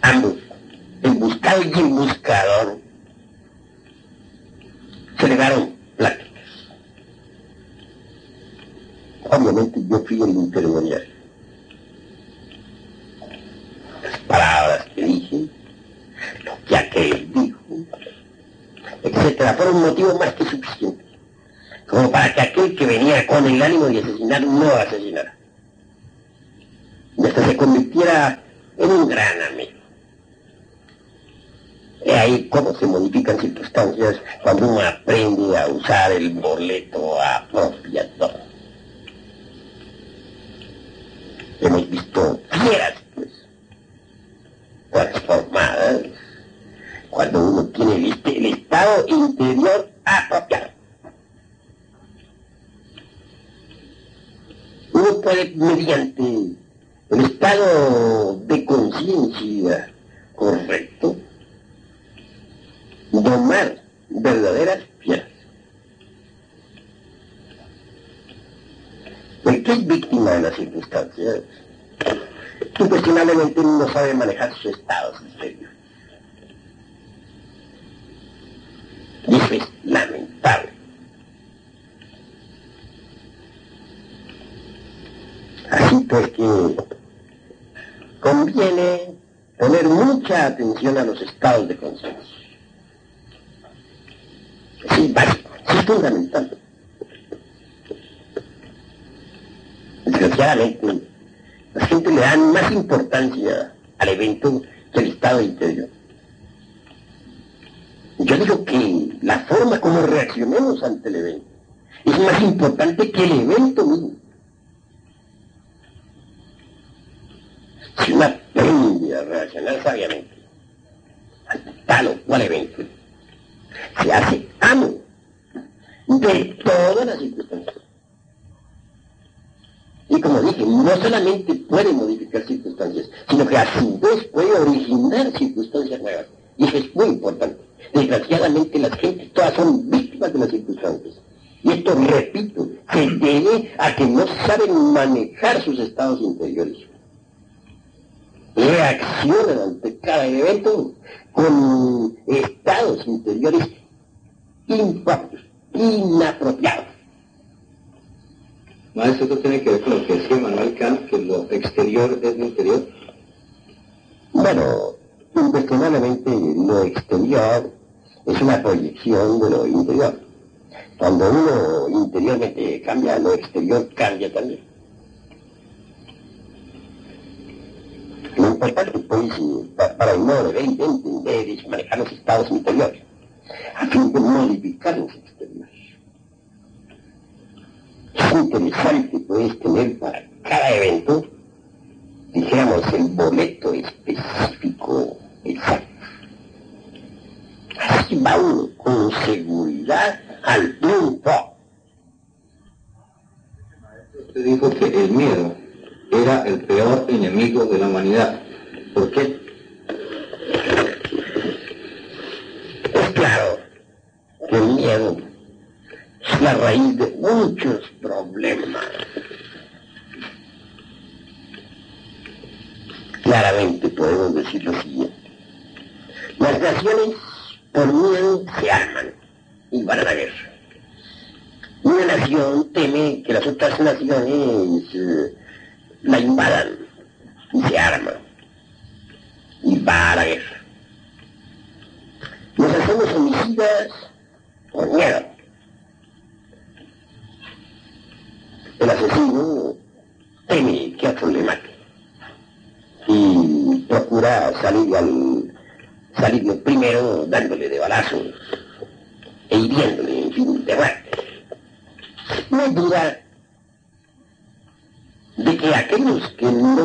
ambos, el buscado y el buscador, celebraron pláticas. Obviamente yo fui el intermediario. Las palabras que dije, lo que aquel dijo, etcétera, fueron motivos más que suficientes como para que aquel que venía con el ánimo de asesinar no asesinara. Y hasta se convirtiera en un gran amigo. Y ahí cómo se modifican circunstancias cuando uno aprende a usar el boleto apropiado. Hemos visto fieras, pues, transformadas cuando uno tiene el estado interior apropiado. Uno puede, mediante el estado de conciencia correcto, domar verdaderas fieras. El que es víctima de las circunstancias, incuestionablemente no sabe manejar sus estados interiores. Y eso es lamentable. Así pues que conviene poner mucha atención a los estados de conciencia. Sí, básico, sí, es fundamental. Desgraciadamente, la gente le da más importancia al evento que al estado interior. Yo digo que la forma como reaccionemos ante el evento es más importante que el evento mismo. Si uno aprende a reaccionar sabiamente ante tal o cual evento, se hace amo de todas las circunstancias. Y como dije, no solamente puede modificar circunstancias, sino que a su vez puede originar circunstancias nuevas. Y eso es muy importante. Desgraciadamente las gentes todas son víctimas de las circunstancias. Y esto, repito, se debe a que no saben manejar sus estados interiores. Reaccionan ante cada evento con estados interiores impropios, inapropiados. Maestro, esto tiene que ver con lo que decía Manuel Kant, que lo exterior es lo interior. Bueno, incuestionablemente lo exterior es una proyección de lo interior. Cuando uno interiormente cambia, lo exterior cambia también. Lo importante, pues, para el modo de entender es manejar los estados interiores, a fin de modificar los exteriores. Es interesante, pues, tener para cada evento, dijéramos, el boleto específico exacto. Así va uno con seguridad al triunfo. Usted dijo que el miedo era el peor enemigo de la humanidad. ¿Por qué? Es claro que el miedo es la raíz de muchos problemas. Claramente podemos decir lo siguiente. Las naciones por miedo se arman y van a la guerra. Una nación teme que las otras naciones la invadan y se arma y va a la guerra. Nos hacemos homicidas por miedo. El asesino teme que otro le mate y procura salir primero dándole de balazos e hiriéndole, en fin, de muerte. No hay duda de que aquellos que no